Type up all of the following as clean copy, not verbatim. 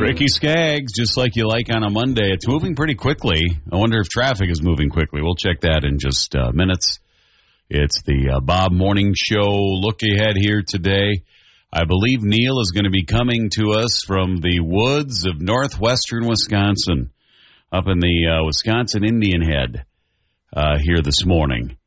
Ricky Skaggs, just like you like on a Monday. It's moving pretty quickly. I wonder if traffic is moving quickly. We'll check that in just minutes. It's the Bob Morning Show look ahead here today. I believe Neil is going to be coming to us from the woods of northwestern Wisconsin, up in the Wisconsin Indian Head here this morning,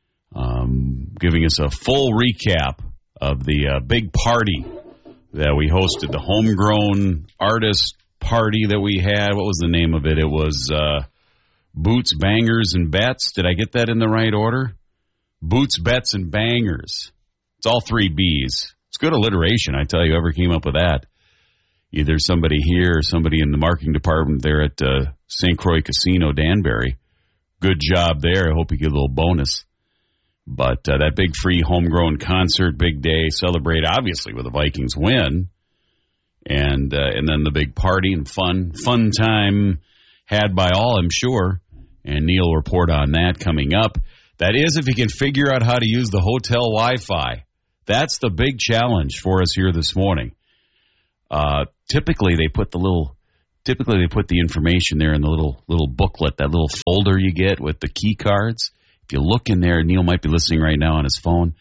giving us a full recap of the big party that we hosted, the homegrown artist party that we had. What was the name of it? It was Boots, Bangers, and Bets. Did I get that in the right order? Boots, Bets, and Bangers. It's all three B's. It's good alliteration, I tell you, whoever came up with that. Either somebody here or somebody in the marketing department there at St. Croix Casino, Danbury. Good job there. I hope you get a little bonus. But that big free homegrown concert, big day, celebrate obviously with the Vikings win, and then the big party and fun time had by all, I'm sure. And Neil will report on that coming up. That is, if you can figure out how to use the hotel Wi-Fi. That's the big challenge for us here this morning. Typically they put the information there in the little booklet, that little folder you get with the key cards. If you look in there, Neil might be listening right now on his phone.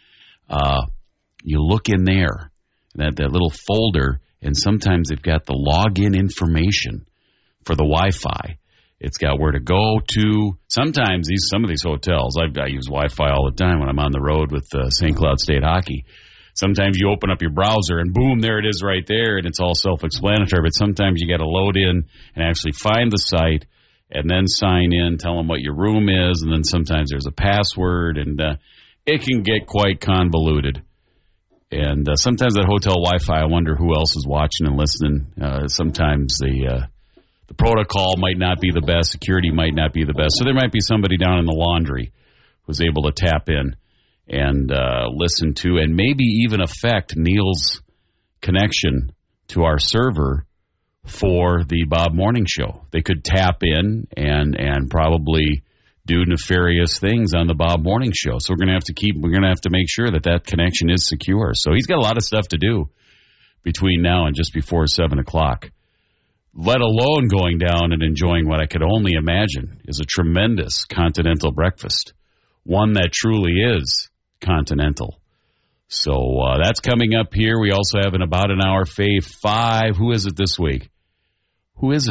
You look in there, that little folder, and sometimes they've got the login information for the Wi-Fi. It's got where to go to. Sometimes some of these hotels, I use Wi-Fi all the time when I'm on the road with St. Cloud State Hockey. Sometimes you open up your browser and boom, there it is right there, and it's all self-explanatory. But sometimes you got to load in and actually find the site, and then sign in, tell them what your room is, and then sometimes there's a password, and it can get quite convoluted. And sometimes that hotel Wi-Fi, I wonder who else is watching and listening. Sometimes the protocol might not be the best, security might not be the best, so there might be somebody down in the laundry who's able to tap in and listen to, and maybe even affect Neil's connection to our server for the Bob Morning Show. They could tap in and probably do nefarious things on the Bob Morning Show. So we're going to have to make sure that connection is secure. So he's got a lot of stuff to do between now and just before 7 o'clock, let alone going down and enjoying what I could only imagine is a tremendous continental breakfast, one that truly is continental. So that's coming up here. We also have in about an hour, Fave 5. Who is it this week? Is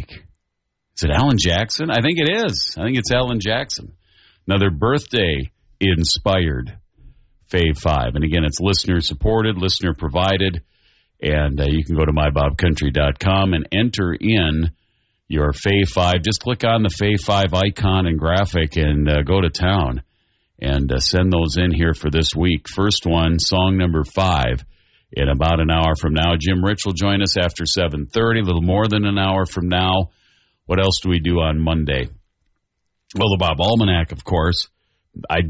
it Alan Jackson? I think it is. I think it's Alan Jackson. Another birthday-inspired Fave 5. And again, it's listener-supported, listener-provided. And you can go to mybobcountry.com and enter in your Fave 5. Just click on the Fave 5 icon and graphic and go to town. And send those in here for this week. First one, song number 5. In about an hour from now, Jim Rich will join us after 7:30, a little more than an hour from now. What else do we do on Monday? Well, the Bob Almanac, of course. I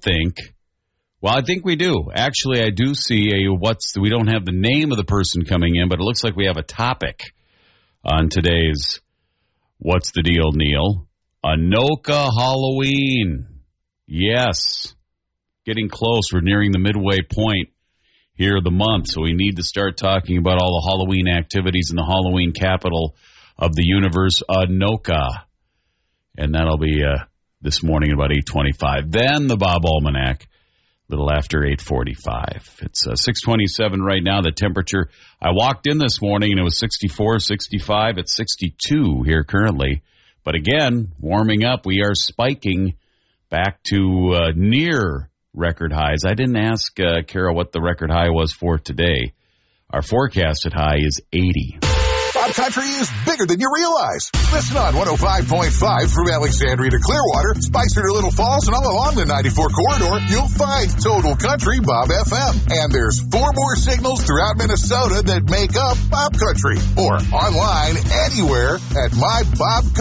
think we do. Actually, I do see we don't have the name of the person coming in, but it looks like we have a topic on today's What's the Deal, Neil? Anoka Halloween. Yes. Getting close. We're nearing the midway point here of the month, so we need to start talking about all the Halloween activities in the Halloween capital of the universe, Anoka. And that'll be this morning at about 8:25. Then the Bob Almanac, a little after 8:45. It's 6:27 right now, the temperature. I walked in this morning, and it was 64, 65. It's 62 here currently. But again, warming up, we are spiking back to near record highs. I didn't ask Kara what the record high was for today. Our forecasted high is 80. Bob Country is bigger than you realize. Listen on 105.5 through Alexandria to Clearwater, Spicer to Little Falls, and all along the 94 corridor, you'll find Total Country Bob FM. And there's 4 more signals throughout Minnesota that make up Bob Country. Or online anywhere at mybobcountry.com.